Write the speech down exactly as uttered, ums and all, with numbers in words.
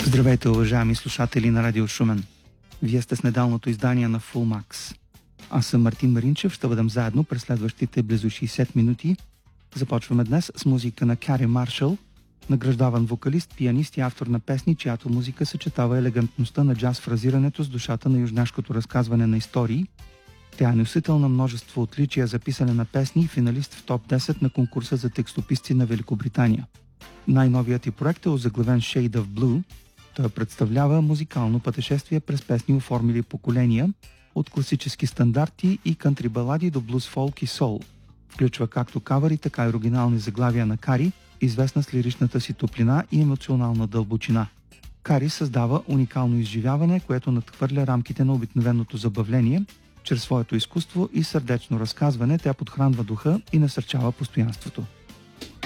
Здравейте, уважаеми слушатели на Радио Шумен. Вие сте с недалното издание на Full Max. Аз съм Мартин Маринчев, ще бъдем заедно през следващите близо шейсет минути. Започваме днес с музика на Кари Маршал, награждаван вокалист, пианист и автор на песни, чиято музика съчетава елегантността на джаз фразирането с душата на южняшкото разказване на истории. Тя е носител на множество отличия за писане на песни и финалист в топ десет на конкурса за текстописци на Великобритания. Най-новият ти проект е озаглавен Shade of Blue. Той представлява музикално пътешествие през песни, оформили поколения, от класически стандарти и кантри балади до блуз, фолк и сол. Включва както кавъри, така и оригинални заглавия на Кари, известна с лиричната си топлина и емоционална дълбочина. Кари създава уникално изживяване, което надхвърля рамките на обикновеното забавление. Чрез своето изкуство и сърдечно разказване тя подхранва духа и насърчава постоянството.